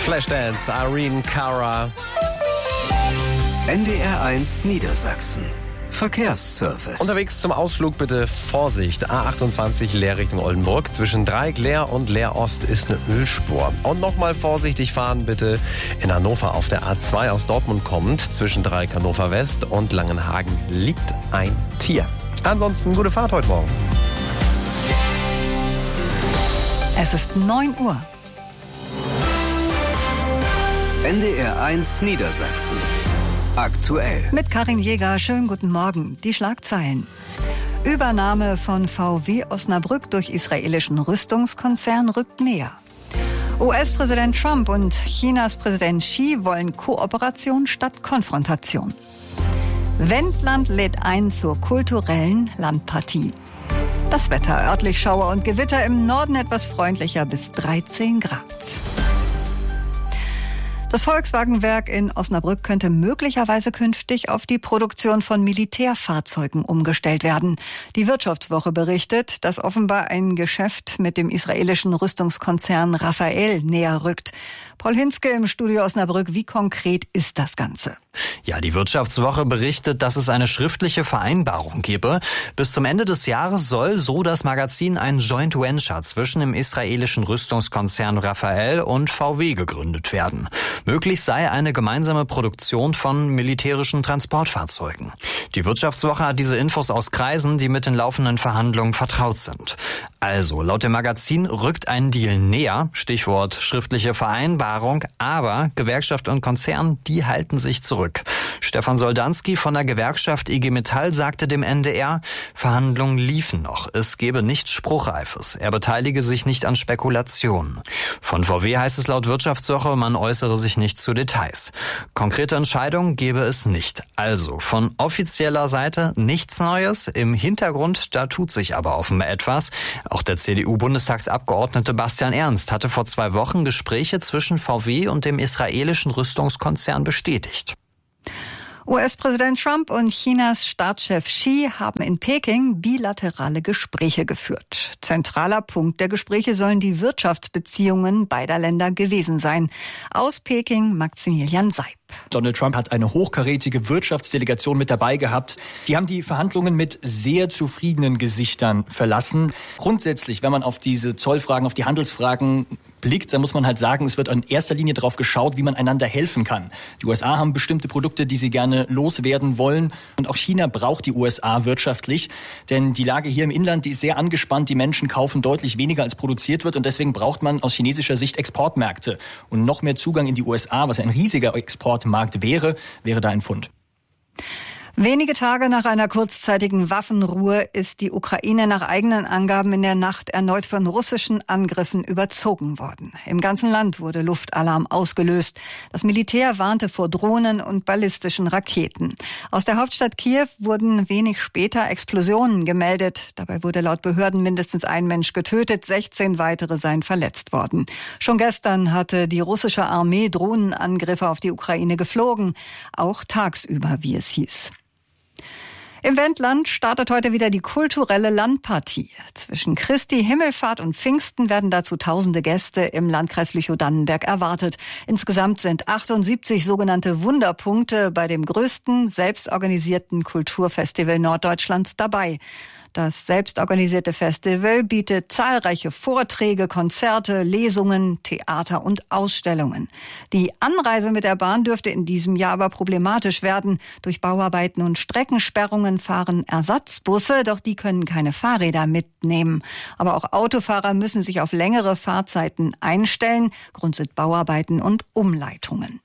Flashdance, Irene Cara. NDR1 Niedersachsen. Verkehrsservice. Unterwegs zum Ausflug bitte Vorsicht. A28 Leer Richtung Oldenburg. Zwischen Dreieck Leer und Leer Ost ist eine Ölspur. Und nochmal vorsichtig fahren bitte in Hannover auf der A2 aus Dortmund kommend. Zwischen Dreieck Hannover West und Langenhagen liegt ein Tier. Ansonsten gute Fahrt heute Morgen. Es ist 9 Uhr. NDR1 Niedersachsen. Aktuell. Mit Karin Jäger, schönen guten Morgen. Die Schlagzeilen. Übernahme von VW Osnabrück durch israelischen Rüstungskonzern rückt näher. US-Präsident Trump und Chinas Präsident Xi wollen Kooperation statt Konfrontation. Wendland lädt ein zur kulturellen Landpartie. Das Wetter, örtlich Schauer und Gewitter, im Norden etwas freundlicher bis 13 Grad. Das Volkswagenwerk in Osnabrück könnte möglicherweise künftig auf die Produktion von Militärfahrzeugen umgestellt werden. Die Wirtschaftswoche berichtet, dass offenbar ein Geschäft mit dem israelischen Rüstungskonzern Rafael näher rückt. Paul Hinzke im Studio Osnabrück, wie konkret ist das Ganze? Ja, die Wirtschaftswoche berichtet, dass es eine schriftliche Vereinbarung gebe. Bis zum Ende des Jahres soll, so das Magazin, ein Joint Venture zwischen dem israelischen Rüstungskonzern Rafael und VW gegründet werden. Möglich sei eine gemeinsame Produktion von militärischen Transportfahrzeugen. Die Wirtschaftswoche hat diese Infos aus Kreisen, die mit den laufenden Verhandlungen vertraut sind. Also, laut dem Magazin rückt ein Deal näher, Stichwort schriftliche Vereinbarung, aber Gewerkschaft und Konzern, die halten sich zurück. Stefan Soldanski von der Gewerkschaft IG Metall sagte dem NDR, Verhandlungen liefen noch, es gebe nichts Spruchreifes, er beteilige sich nicht an Spekulationen. Von VW heißt es laut Wirtschaftswoche, man äußere sich nicht zu Details. Konkrete Entscheidungen gebe es nicht. Also, von offizieller Seite nichts Neues, im Hintergrund, da tut sich aber offenbar etwas. Auch der CDU-Bundestagsabgeordnete Bastian Ernst hatte vor 2 Wochen Gespräche zwischen VW und dem israelischen Rüstungskonzern bestätigt. US-Präsident Trump und Chinas Staatschef Xi haben in Peking bilaterale Gespräche geführt. Zentraler Punkt der Gespräche sollen die Wirtschaftsbeziehungen beider Länder gewesen sein. Aus Peking Maximilian Seib. Donald Trump hat eine hochkarätige Wirtschaftsdelegation mit dabei gehabt. Die haben die Verhandlungen mit sehr zufriedenen Gesichtern verlassen. Grundsätzlich, wenn man auf diese Zollfragen, auf die Handelsfragen blickt, dann muss man halt sagen, es wird in erster Linie darauf geschaut, wie man einander helfen kann. Die USA haben bestimmte Produkte, die sie gerne loswerden wollen. Und auch China braucht die USA wirtschaftlich. Denn die Lage hier im Inland, die ist sehr angespannt. Die Menschen kaufen deutlich weniger, als produziert wird. Und deswegen braucht man aus chinesischer Sicht Exportmärkte. Und noch mehr Zugang in die USA, was ein riesiger Exportmarkt wäre da ein Fund. Wenige Tage nach einer kurzzeitigen Waffenruhe ist die Ukraine nach eigenen Angaben in der Nacht erneut von russischen Angriffen überzogen worden. Im ganzen Land wurde Luftalarm ausgelöst. Das Militär warnte vor Drohnen und ballistischen Raketen. Aus der Hauptstadt Kiew wurden wenig später Explosionen gemeldet. Dabei wurde laut Behörden mindestens ein Mensch getötet, 16 weitere seien verletzt worden. Schon gestern hatte die russische Armee Drohnenangriffe auf die Ukraine geflogen, auch tagsüber, wie es hieß. Im Wendland startet heute wieder die kulturelle Landpartie. Zwischen Christi Himmelfahrt und Pfingsten werden dazu tausende Gäste im Landkreis Lüchow-Dannenberg erwartet. Insgesamt sind 78 sogenannte Wunderpunkte bei dem größten selbstorganisierten Kulturfestival Norddeutschlands dabei. Das selbstorganisierte Festival bietet zahlreiche Vorträge, Konzerte, Lesungen, Theater und Ausstellungen. Die Anreise mit der Bahn dürfte in diesem Jahr aber problematisch werden. Durch Bauarbeiten und Streckensperrungen fahren Ersatzbusse, doch die können keine Fahrräder mitnehmen. Aber auch Autofahrer müssen sich auf längere Fahrzeiten einstellen. Grund sind Bauarbeiten und Umleitungen.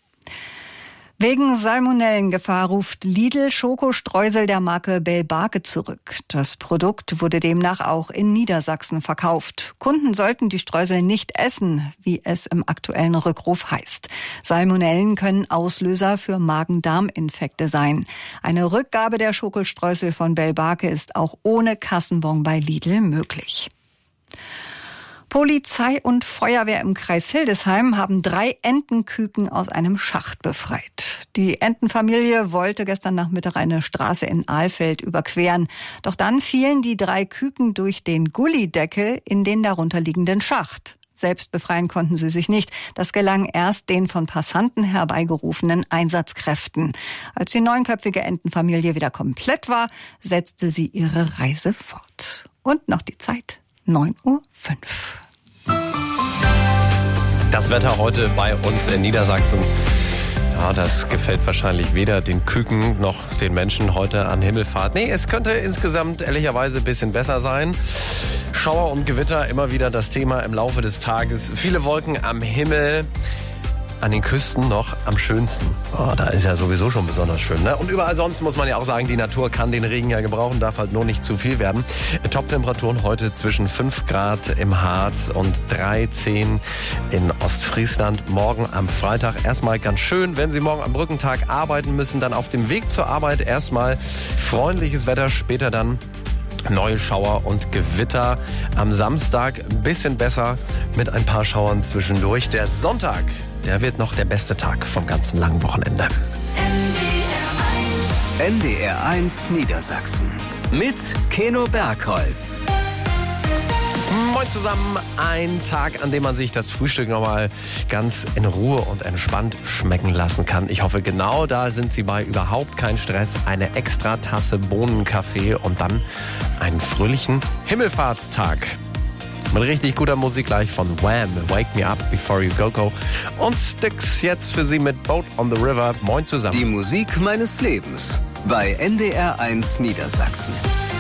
Wegen Salmonellengefahr ruft Lidl Schokostreusel der Marke Bell-Barke zurück. Das Produkt wurde demnach auch in Niedersachsen verkauft. Kunden sollten die Streusel nicht essen, wie es im aktuellen Rückruf heißt. Salmonellen können Auslöser für Magen-Darm-Infekte sein. Eine Rückgabe der Schokostreusel von Bell-Barke ist auch ohne Kassenbon bei Lidl möglich. Polizei und Feuerwehr im Kreis Hildesheim haben 3 Entenküken aus einem Schacht befreit. Die Entenfamilie wollte gestern Nachmittag eine Straße in Alfeld überqueren. Doch dann fielen die 3 Küken durch den Gullideckel in den darunterliegenden Schacht. Selbst befreien konnten sie sich nicht. Das gelang erst den von Passanten herbeigerufenen Einsatzkräften. Als die 9-köpfige Entenfamilie wieder komplett war, setzte sie ihre Reise fort. Und noch die Zeit, 9:05 Uhr. Das Wetter heute bei uns in Niedersachsen. Ja, das gefällt wahrscheinlich weder den Küken noch den Menschen heute an Himmelfahrt. Nee, es könnte insgesamt ehrlicherweise ein bisschen besser sein. Schauer und Gewitter, immer wieder das Thema im Laufe des Tages. Viele Wolken am Himmel, an den Küsten noch am schönsten. Oh, da ist ja sowieso schon besonders schön, ne? Und überall sonst muss man ja auch sagen, die Natur kann den Regen ja gebrauchen, darf halt nur nicht zu viel werden. Top-Temperaturen heute zwischen 5 Grad im Harz und 13 in Ostfriesland. Morgen am Freitag erstmal ganz schön. Wenn Sie morgen am Brückentag arbeiten müssen, dann auf dem Weg zur Arbeit erstmal freundliches Wetter, später dann neue Schauer und Gewitter. Am Samstag ein bisschen besser mit ein paar Schauern zwischendurch. Der Sonntag, der wird noch der beste Tag vom ganzen langen Wochenende. NDR1 Niedersachsen mit Keno Bergholz. Moin zusammen, ein Tag, an dem man sich das Frühstück nochmal ganz in Ruhe und entspannt schmecken lassen kann. Ich hoffe, genau da sind Sie bei, überhaupt kein Stress, eine extra Tasse Bohnenkaffee und dann einen fröhlichen Himmelfahrtstag. Mit richtig guter Musik gleich von Wham! Wake Me Up Before You Go Go. Und Styx jetzt für Sie mit Boat on the River. Moin zusammen. Die Musik meines Lebens bei NDR1 Niedersachsen.